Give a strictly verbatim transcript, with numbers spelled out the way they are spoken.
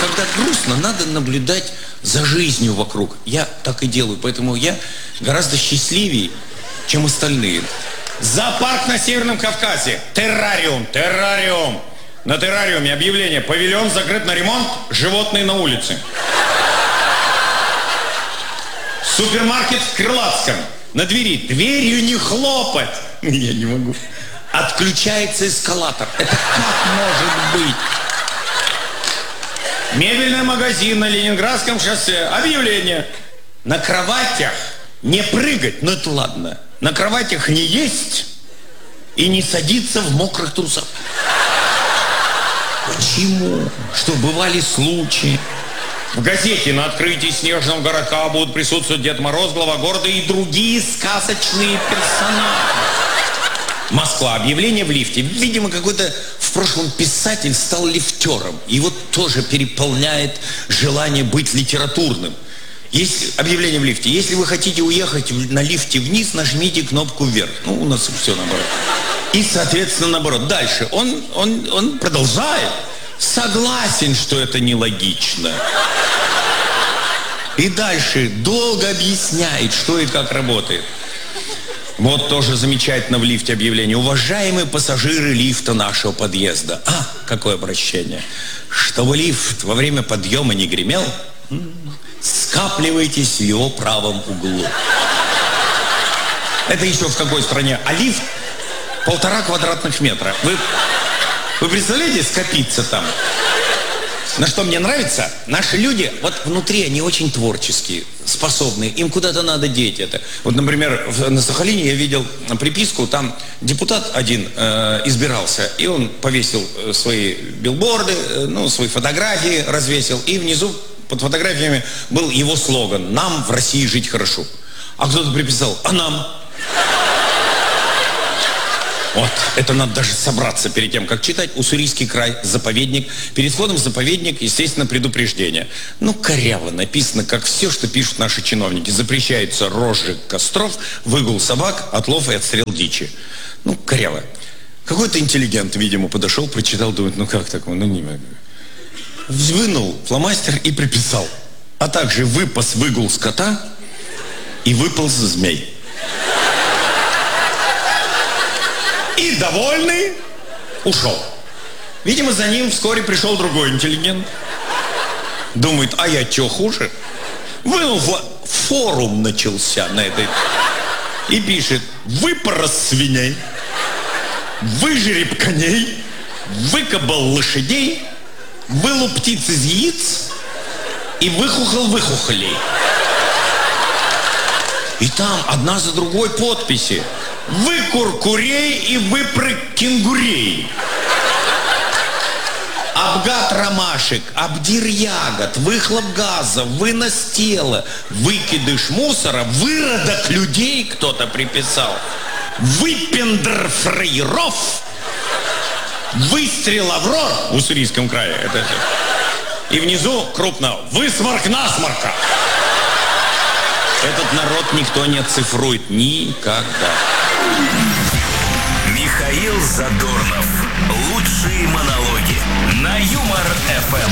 когда грустно, надо наблюдать за жизнью вокруг. Я так и делаю, поэтому я гораздо счастливее, чем остальные. Зоопарк на Северном Кавказе. Террариум, террариум. На террариуме объявление: павильон закрыт на ремонт, животные на улице. Супермаркет в Крылатском. На двери: дверью не хлопать. Я не могу. Отключается эскалатор. Это как может быть? Мебельный магазин на Ленинградском шоссе. Объявление: на кроватях не прыгать. Ну это ладно. На кроватях не есть и не садиться в мокрых трусах. Почему? Что бывали случаи. В газете на открытии снежного городка будут присутствовать Дед Мороз, глава города и другие сказочные персонажи. Москва. Объявление в лифте. Видимо, какой-то в прошлом писатель стал лифтером. И вот тоже переполняет желание быть литературным. Есть объявление в лифте. Если вы хотите уехать на лифте вниз, нажмите кнопку вверх. Ну, у нас все наоборот. И, соответственно, наоборот. Дальше. Он, он, он продолжает. Согласен, что это нелогично. И дальше долго объясняет, что и как работает. Вот тоже замечательно в лифте объявление. Уважаемые пассажиры лифта нашего подъезда. А, какое обращение. Чтобы лифт во время подъема не гремел, скапливайтесь в его правом углу. Это еще в какой стране? А лифт полтора квадратных метра. Вы, вы представляете, скопиться там? На что мне нравится? Наши люди, вот внутри они очень творческие, способные. Им куда-то надо деть это. Вот, например, в, на Сахалине я видел приписку, там депутат один э, избирался, и он повесил свои билборды, э, ну, свои фотографии развесил, и внизу под фотографиями был его слоган: «Нам в России жить хорошо». А кто-то приписал: «А нам?» Вот, это надо даже собраться перед тем, как читать. Уссурийский край, заповедник. Перед входом в заповедник, естественно, предупреждение. Ну, коряво написано, как все, что пишут наши чиновники. Запрещается розжиг костров, выгул собак, отлов и отстрел дичи. Ну, коряво. Какой-то интеллигент, видимо, подошел, прочитал, думает: ну как так, ну не могу. Вынул фломастер и приписал: а также выпас выгул скота и выполз змей. И довольный ушел. Видимо, за ним вскоре пришел другой интеллигент. Думает: а я что, хуже? Вынул форум начался на этой. И пишет: выпорос свиней, выжреб коней, выкабал лошадей, вылуп птиц из яиц и выхухол выхухолей. И там одна за другой подписи: выкур курей и выпрыг кенгурей, обгад ромашек, обдир ягод, выхлоп газа, вынос тела, выкидыш мусора, выродок людей кто-то приписал, выпендр фраеров, выстрел аврор в Уссурийском крае. Это все. И внизу крупно: высморк насморка. Этот народ никто не оцифрует никогда. Михаил Задорнов. Лучшие монологи на Юмор эф эм.